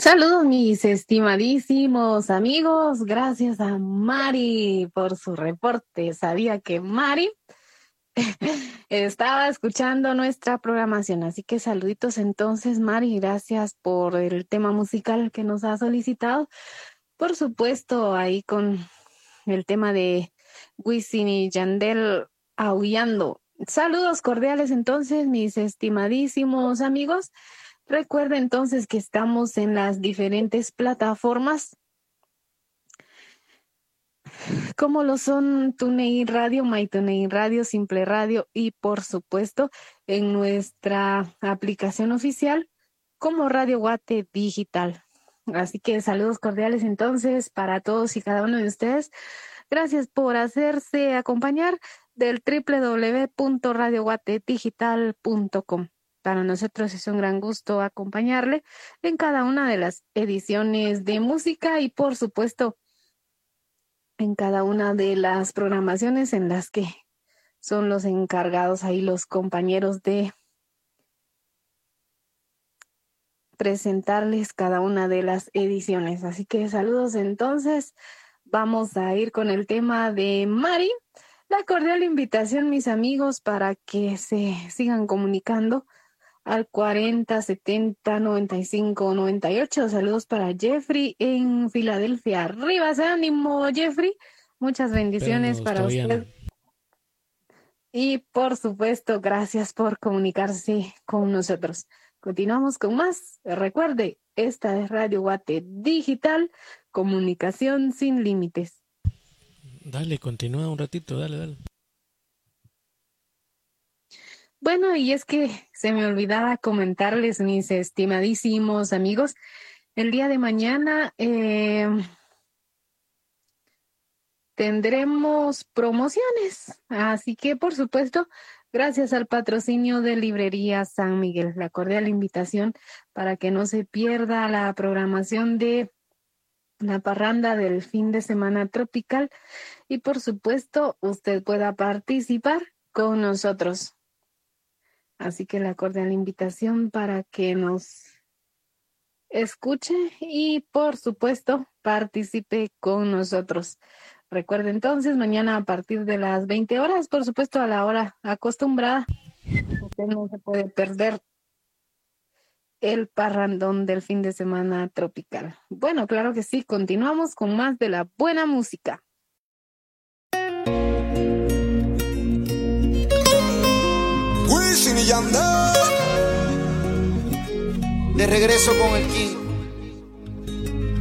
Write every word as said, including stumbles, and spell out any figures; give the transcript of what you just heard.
Saludos mis estimadísimos amigos, gracias a Mari por su reporte. Sabía que Mari estaba escuchando nuestra programación, así que saluditos entonces Mari, gracias por el tema musical que nos ha solicitado. Por supuesto, ahí con el tema de Wisin y Yandel aullando. Saludos cordiales entonces mis estimadísimos amigos. Recuerda entonces que estamos en las diferentes plataformas, como lo son TuneIn Radio, MyTuneIn Radio, Simple Radio y por supuesto en nuestra aplicación oficial como Radio Guate Digital. Así que saludos cordiales entonces para todos y cada uno de ustedes. Gracias por hacerse acompañar del doble u doble u doble u punto radio guate digital punto com. Para nosotros es un gran gusto acompañarle en cada una de las ediciones de música y por supuesto en cada una de las programaciones en las que son los encargados ahí los compañeros de presentarles cada una de las ediciones. Así que saludos entonces. Vamos a ir con el tema de Mari. La cordial invitación, mis amigos, para que se sigan comunicando al cuarenta, setenta, noventa y cinco, noventa y ocho. Saludos para Jeffrey en Filadelfia. Arriba ese ánimo, Jeffrey. Muchas bendiciones para usted. Y por supuesto, gracias por comunicarse con nosotros. Continuamos con más. Recuerde, esta es Radio Guate Digital, comunicación sin límites. Dale, continúa un ratito, dale, dale. Bueno, y es que se me olvidaba comentarles, mis estimadísimos amigos, el día de mañana eh, tendremos promociones, así que por supuesto, gracias al patrocinio de Librería San Miguel, la cordial invitación para que no se pierda la programación de la parranda del fin de semana tropical y por supuesto usted pueda participar con nosotros. Así que la cordial invitación para que nos escuche y por supuesto participe con nosotros. Recuerde entonces, mañana a partir de las veinte horas, por supuesto a la hora acostumbrada, usted no se puede perder el parrandón del fin de semana tropical. Bueno, claro que sí, continuamos con más de la buena música. Wisin y Yandel, de regreso con el King.